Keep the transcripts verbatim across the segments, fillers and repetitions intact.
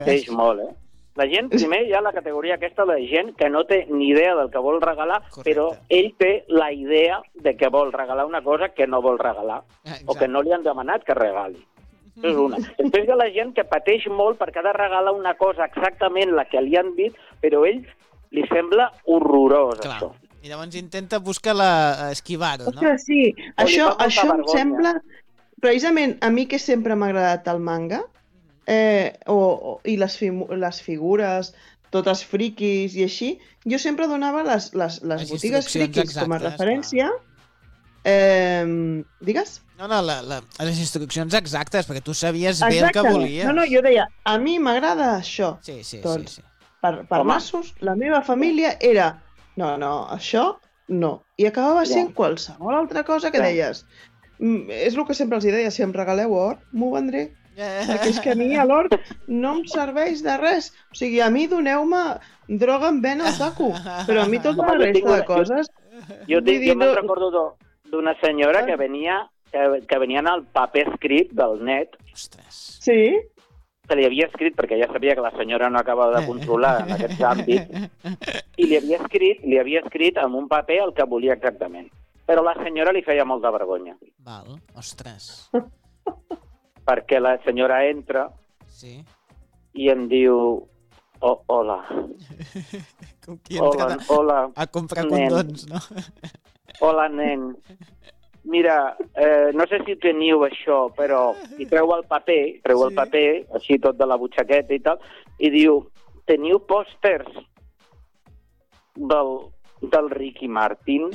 pateix molt, eh? La gent, primer, hi ha la categoria aquesta de gent que no té ni idea del que vol regalar, correcte, però ell té la idea de que vol regalar una cosa que no vol regalar, exacte, o que no li han demanat que regali. Això és una. Després hi ha la gent que pateix molt perquè ha de regalar una cosa exactament la que li han dit, però a ell li sembla horrorós, clar, això. I llavors intenta buscar-la, esquivar-ho, no? Ostres, sí, això, això em sembla... Precisament, a mi que sempre m'ha agradat el manga, eh, o, o, i les, fi, les figures, totes friquis i així, jo sempre donava les, les, les, les botigues friquis exactes, com a referència. Eh, digues? No, no, la, la, les instruccions exactes, perquè tu sabies bé el que volies. No, no, jo deia, a mi m'agrada això. Sí, sí, doncs, sí, sí. Per, per nassos, la meva família era... No, no, això no. I acabava sent qualsevol altra cosa que deies. És el que sempre els deia, si em regaleu or, m'ho vendré. Perquè és que a mi l'or no em serveix de res. O sigui, a mi doneu-me droga en vena al taco, però a mi tota la resta de coses... Jo, jo, jo me'n recordo d'una senyora que venia, que, que venia en el paper escrit del net. Ostres. Sí? Que li havia escrit, perquè ja sabia que la senyora no acabava de controlar en aquest àmbit, i li havia escrit, li havia escrit en un paper el que volia exactament. Però la senyora li feia molta vergonya. Val, ostres. Perquè la senyora entra, sí, i em diu, oh, hola. Com qui entra hola, hola, a comprar nen. condons, no? Hola, nen. Mira, eh, no sé si teniu això, però hi treu el paper, treu sí, el paper, així tot de la butxaqueta i tal, i diu, teniu pòsters del, del Ricky Martin?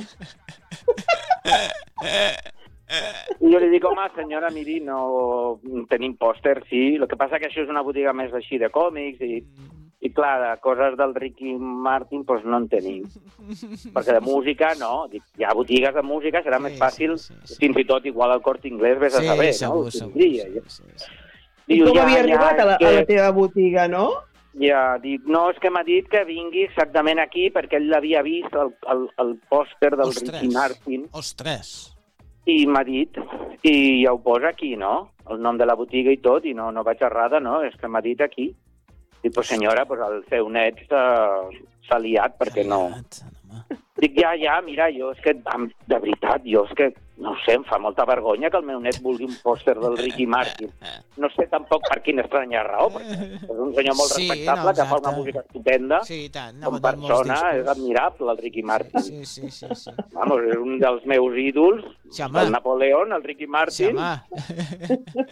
I jo li dic, home, senyora, miri, no tenim pòsters, sí, el que passa que això és una botiga més així de còmics i... I clar, de coses del Ricky Martin doncs no en tenim. Perquè de música, no. Dic, hi ha botigues de música, serà sí, més fàcil, sí, sí, sí. Fins i tot igual al Corte Inglés, vés a sí, saber, segur, no? Segur, segur, sí, sí. I com ja, havia arribat ja, a, la, que... a la teva botiga, no? Ja, dic, no, és que m'ha dit que vingui exactament aquí perquè ell l'havia vist, el, el, el pòster del Ostres. Ricky Martin. Ostres! I m'ha dit, i ja ho posa aquí, no? El nom de la botiga i tot, i no, no vaig errada, no? És que m'ha dit aquí. Dic, pues senyora, pues el seu net s'ha liat perquè no... Dic, ja, ja, mira, jo és que, de veritat, jo és que, no sé, em fa molta vergonya que el meu net vulgui un pòster del Ricky Martin. No sé tampoc per quina estranya raó, perquè és un senyor molt sí, respectable, no, que fa una música estupenda. Sí, tant. Com persona, és admirable, el Ricky Martin. Sí, sí, sí. sí. Vamos, és un dels meus ídols, sí, el Napoleón, el Ricky Martin. Sí,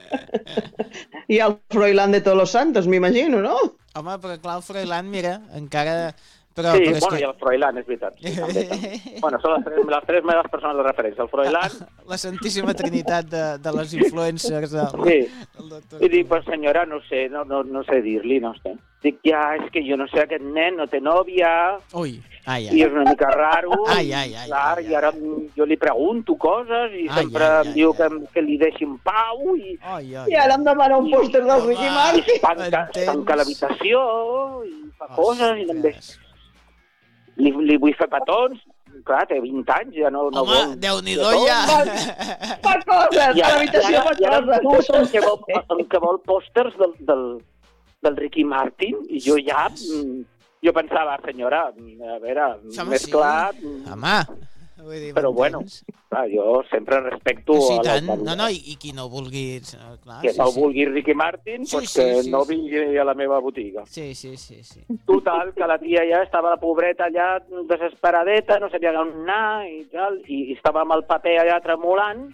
I el Froilán de Todos los Santos, m'imagino, no? Home, però clar, el Froilán, mira, encara... Però, sí, però bueno, que... i el Froilán, és veritat. Sí, també, també. Bueno, són les tres, les tres meves persones de referència. El Froilán... La santíssima trinitat de, de les influencers del, sí. del doctor. I dic, pues senyora, no sé, no, no, no sé dir-li, no sé. Dic, ja, és que jo no sé, aquest nen no té nòvia... Ui, ai, ai. I és una mica raro. Ai, ai, ai. Clar, ai, ai. I ara jo li pregunto coses i ai, sempre ai, ai, em diu ai, que, que li deixi en pau i... Ai, ai, I ara em demana un pòster del Ricky Martin. I tanca, tanca l'habitació i fa oh, coses i també... Li, li vull fer petons, clar, té vint anys, ja no, no Home, vol... Home, Déu-n'hi-do ja! Fa coses, a l'habitació fa coses! I que vol, que vol pòsters del, del, del Ricky Martin, i jo ja... Jo pensava, senyora, a veure, Home, més sí. clar... Home, vull dir, però bueno, clar, jo sempre respecto... Sí, a tant, no, no, i, i qui no vulgui... Clar, que sí, no sí. vulgui Ricky Martin, sí, pues sí, que sí, no vingui sí. a la meva botiga. Sí, sí, sí, sí. Total, que la tia ja estava la pobreta allà desesperadeta, no sabia on anar i tal, i, i estava amb el paper allà tremolant,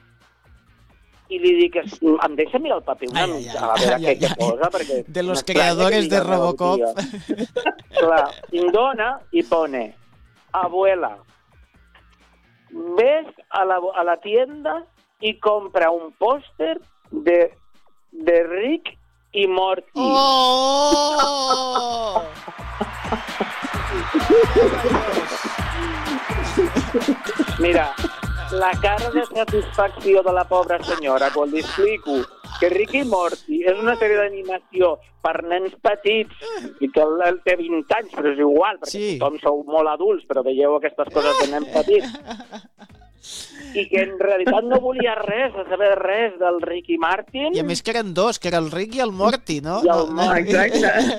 i li dic, em deixa mirar el paper una ai, mica, ai, a veure ai, què, ai, què posa, perquè... De los creadores de Robocop. Clar, i em dona i pone, abuela, ves a la, a la tienda y compra un póster de, de Rick y Morty. ¡Oh! Mira, la cara de satisfacció de la pobra senyora quan li explico que Rick i Morty és una sèrie d'animació per nens petits i que el té vint anys, però és igual, perquè sí. Tothom sou molt adults, però veieu aquestes coses de nens petits. I que en realitat no volia res, a saber res del Ricky Martin. I a més que eren dos, que era el Rick i el Morty, no? I el no, Morty. Exacte.